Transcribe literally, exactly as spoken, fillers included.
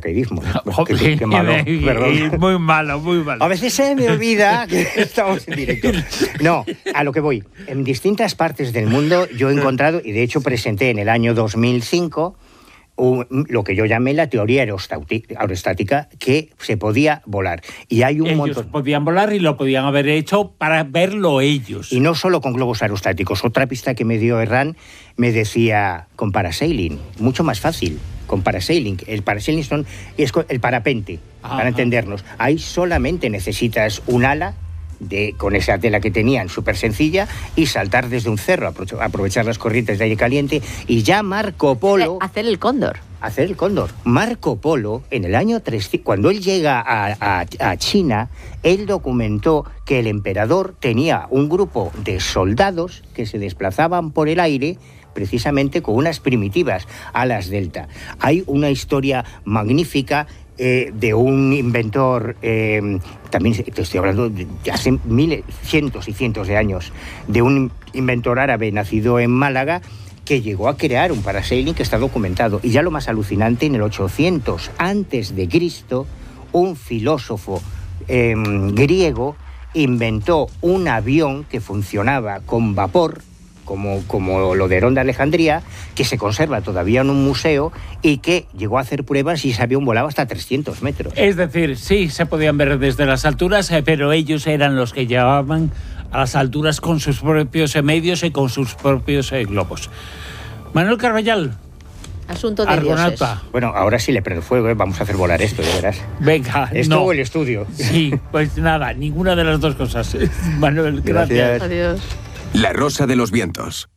paracaidismo. qué, qué, qué malo, perdón. Muy malo, muy malo. A veces se me olvida que estamos en directo. No, a lo que voy. En distintas partes del mundo yo he encontrado, y de hecho presenté en el año dos mil cinco, un, lo que yo llamé la teoría aerostática, que se podía volar. Y hay un ellos montón. podían volar y lo podían haber hecho para verlo ellos. Y no solo con globos aerostáticos. Otra pista que me dio Herrán me decía con parasailing, mucho más fácil. Con parasailing. El parasailing son, es el parapente, Ajá. para entendernos. Ahí solamente necesitas un ala de, con esa tela que tenían, súper sencilla, y saltar desde un cerro, aprovechar las corrientes de aire caliente, y ya Marco Polo... Hacer el cóndor. Hacer el cóndor. Marco Polo, en el año trescientos, cuando él llega a, a, a China, él documentó que el emperador tenía un grupo de soldados que se desplazaban por el aire precisamente con unas primitivas alas delta. Hay una historia magnífica eh, de un inventor, eh, también te estoy hablando de hace miles, cientos y cientos de años, de un inventor árabe nacido en Málaga, que llegó a crear un parasailing que está documentado. Y ya lo más alucinante, en el ochocientos antes de Cristo, un filósofo eh, griego inventó un avión que funcionaba con vapor, Como, como lo de Herón de Alejandría, que se conserva todavía en un museo y que llegó a hacer pruebas y ese avión volaba hasta trescientos metros. Es decir, sí, se podían ver desde las alturas, pero ellos eran los que llevaban a las alturas con sus propios medios y con sus propios eh, globos. Manuel Carballal. Asunto de Argonauta. dioses. Bueno, ahora sí le prendo fuego, ¿eh? Vamos a hacer volar esto, ya verás. Venga, ¿Esto no. o el estudio? Sí, pues nada, ninguna de las dos cosas. Manuel, gracias. Gracias. Adiós. La Rosa de los Vientos.